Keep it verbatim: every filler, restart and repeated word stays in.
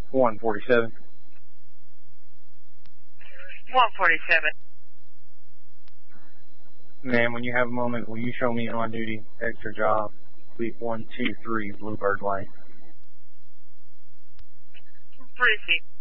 one forty-seven. one forty-seven. Ma'am, when you have a moment, will you show me on duty, extra job, Suite one two three, Bluebird Lane? Receipt.